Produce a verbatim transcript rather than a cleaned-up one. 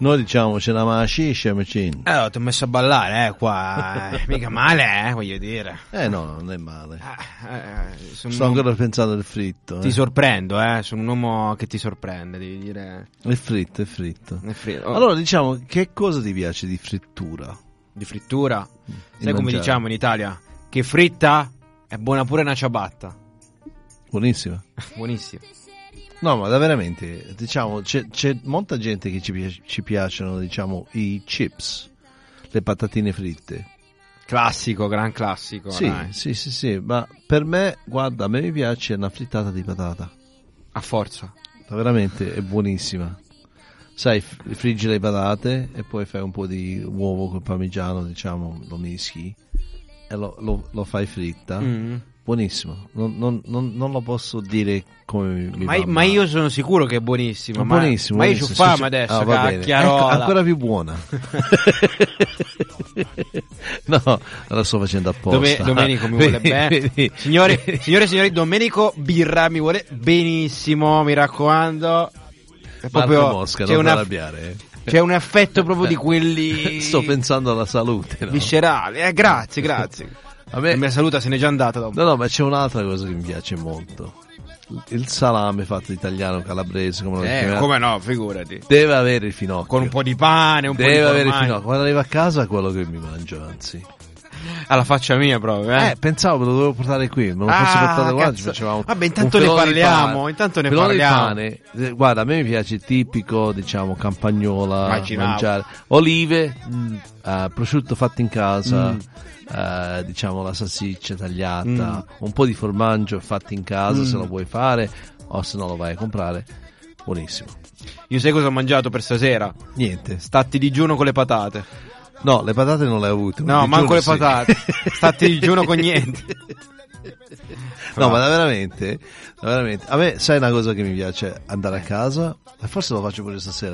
Noi diciamo ce la masciscia, macin. Eh, ti ho messo a ballare, eh, qua. Eh, mica male, eh, voglio dire. Eh no, non è male. Eh, eh, sono Sto un ancora uomo- pensando al fritto. Ti Eh. sorprendo, eh, sono un uomo che ti sorprende, devi dire. È fritto, è fritto. È fri- oh, Allora diciamo, che cosa ti piace di frittura? di frittura. Di Sai come mangiare? diciamo in Italia? Che fritta è buona pure una ciabatta. Buonissima. Buonissimo. No, ma da veramente, diciamo, c'è, c'è molta gente che ci, pi- ci piacciono, diciamo, i chips, le patatine fritte. Classico, gran classico. Sì, dai. sì, sì, sì, ma per me, guarda, a me mi piace una frittata di patata. A forza. Ma veramente è buonissima. Sai, f- friggi le patate e poi fai un po' di uovo col parmigiano, diciamo, lo mischi e lo, lo- lo fai fritta. Mm. Buonissimo. Non, non- non- non lo posso dire come mi, mi Ma, va, ma io sono sicuro che è buonissimo. Ma, buonissimo. ma io buonissimo. c'ho fame Sì, sì. adesso, Ah, va bene. cacchiarola. Ecco, ancora più buona. No, la sto facendo apposta. Dome- Domenico mi vuole Vedi, bene. vedi. Signori, signore e signori, Domenico Birra mi vuole benissimo, mi raccomando. È Marco Mosca, c'è, non ti una- arrabbiare. eh. c'è un affetto proprio di quelli Sto pensando alla salute. No? viscerali. Eh, grazie, grazie. A me- La mia saluta se n'è già andata dopo. No, no, ma c'è un'altra cosa che mi piace molto. Il salame fatto italiano calabrese, come lo Eh, chiamiamo. come no, figurati. Deve avere il finocchio. Con un po' di pane, un Deve po' di avere il formaggio. finocchio. Quando arrivo a casa è quello che mi mangio, anzi. Alla faccia mia proprio, eh. Eh, pensavo me lo dovevo portare qui, me lo fosse Ah, portato qua, ci cazzo. facevamo Vabbè, un intanto ne filone di parliamo, pane. intanto ne Filone di parliamo. pane. Eh, guarda, a me mi piace tipico, diciamo, campagnola, Immaginavo. mangiare olive, eh, prosciutto fatto in casa, Mm. eh, diciamo la salsiccia tagliata, Mm. un po' di formaggio fatto in casa Mm. se lo vuoi fare o se no lo vai a comprare. Buonissimo. Io sai cosa ho mangiato per stasera? Niente. Stati digiuno con le patate. No, le patate non le ho avute. No, di manco giorno le sì. patate. Stati digiuno con niente. No, ma da veramente, da veramente. A me, sai una cosa che mi piace? Andare a casa, e forse lo faccio pure stasera.